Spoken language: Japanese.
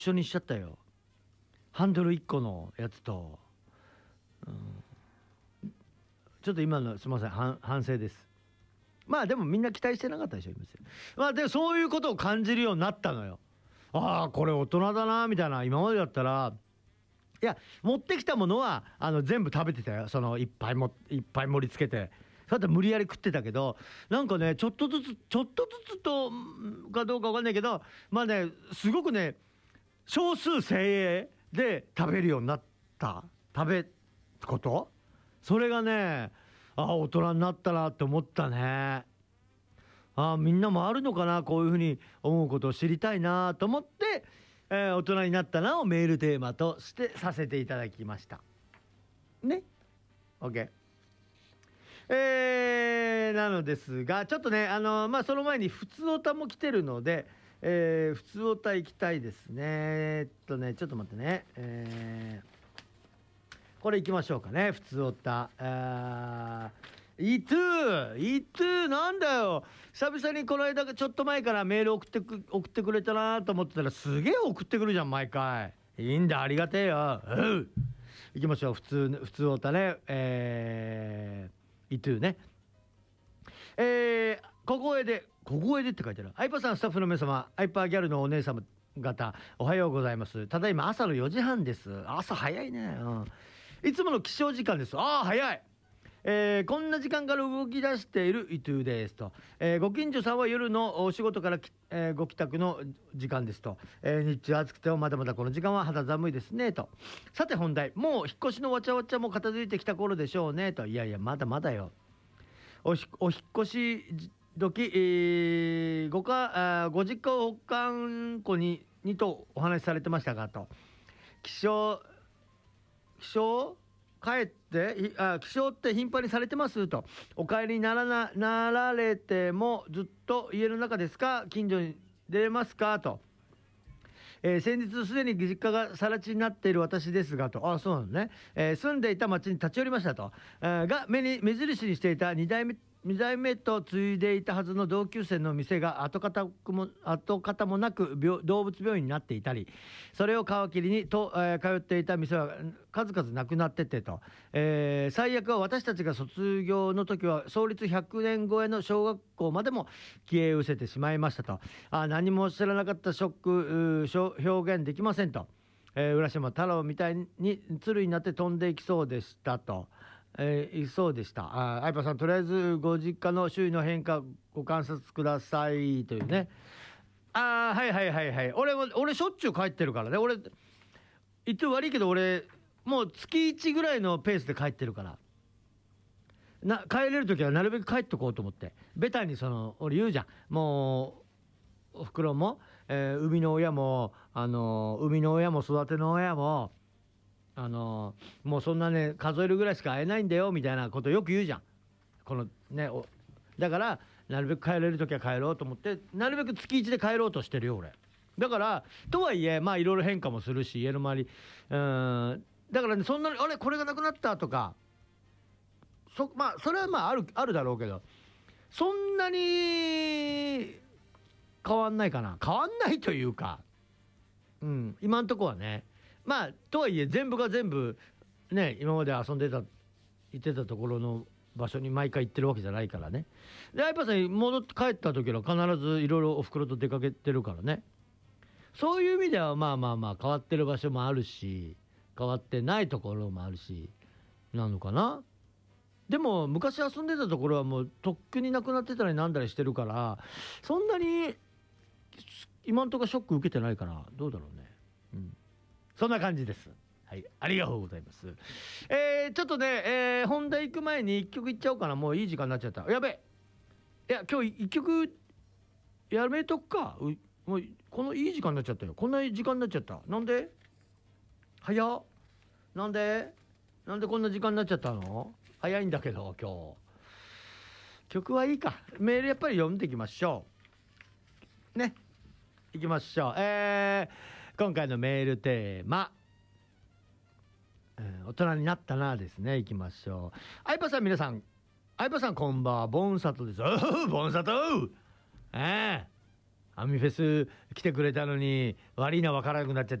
緒にしちゃったよ。ハンドル1個のやつと、ちょっと今のすみません、反省です。まあでもみんな期待してなかったでしょ、今。まあでもそういうことを感じるようになったのよ。ああこれ大人だなみたいな。今までだったら、いや持ってきたものは全部食べてたよ。そのいっぱい盛り付けて、そうやって無理やり食ってたけど、なんかねちょっとずつとかどうかわかんないけど、まあねすごくね少数精鋭で食べるようになった。食べこと、それがね、大人になったなって思ったね。みんなもあるのかな、こういうふうに思うことを知りたいなと思って、大人になったなをメールテーマとしてさせていただきましたね。 OK。なのですが、ちょっとねまあその前に普通オタも来てるので、普通オタ行きたいですね。ちょっと待ってね。これ行きましょうかね、普通オタ。イトゥなんだよ、久々にこの間ちょっと前からメール送ってくれたなと思ってたら、すげえ送ってくるじゃん毎回。いいんだ、ありがてえよ。行きましょう、普通オタね。イトゥね。小声でって書いてある。アイパーさん、スタッフの皆様、アイパーギャルのお姉様方、おはようございます。ただいま朝の4時半です。朝早いね。いつもの起床時間です。早い。こんな時間から動き出しているイトゥですと。ご近所さんは夜のお仕事からご帰宅の時間ですと。日中暑くてもまだまだこの時間は肌寒いですねと。さて本題、もう引っ越しのわちゃわちゃも片付いてきた頃でしょうねと。いやいやまだまだよ。お引っ越し時、ご実家を北韓湖にとお話しされてましたがと。気象帰って気象って頻繁にされてますと。お帰りになられてもずっと家の中ですか、近所に出れますかと。先日すでに実家が更地になっている私ですがと。そうなのね。住んでいた町に立ち寄りましたと。が目印にしていた2代目と継いでいたはずの同級生の店が跡形もなく動物病院になっていたり、それを皮切りに通っていた店は数々なくなっててと。最悪は私たちが卒業の時は創立100年超えの小学校までも消え失せてしまいましたと。何も知らなかったショック表現できませんと。浦島太郎みたいに鶴になって飛んでいきそうでしたと。そうでした。相葉さん、とりあえずご実家の周囲の変化ご観察くださいというね。はい俺しょっちゅう帰ってるからね。俺言って悪いけど、俺もう月1ぐらいのペースで帰ってるから、帰れる時はなるべく帰っとこうと思って。ベタに俺言うじゃん、もうおふくろも、生みの親も育ての親ももうそんなね数えるぐらいしか会えないんだよみたいなことよく言うじゃん。このねだからなるべく帰れる時は帰ろうと思って、なるべく月1で帰ろうとしてるよ俺。だからとはいえまあいろいろ変化もするし、家の周りだからね、そんなにこれがなくなったとかまあそれはまああるだろうけど、そんなに変わんないかな。変わんないというか、今んとこはね。まあとはいえ全部が全部ね、今まで行ってたところの場所に毎回行ってるわけじゃないからね。で、相葉さん戻って帰った時は必ずいろいろおふくろと出かけてるからね。そういう意味ではまあ変わってる場所もあるし、変わってないところもあるしなのかな。でも昔遊んでたところはもうとっくになくなってたりなんだりしてるから、そんなに今んとこショック受けてないから、どうだろうね。そんな感じです。はい、ありがとうございます。ちょっとね、本題行く前に1曲いっちゃおうかな。もういい時間になっちゃった。やべえ。いや、今日1曲やめとくか。もうこのいい時間になっちゃったよ。こんな時間になっちゃった。なんで早っ。なんでこんな時間になっちゃったの。早いんだけど今日。曲はいいか。メールやっぱり読んでいきましょうね。いきましょう。今回のメールテーマ、大人になったなですね。いきましょう。相葉さん、皆さんこんばんは。ボンサトです。ボンサトアミフェス来てくれたのに悪いな分からなくなっちゃって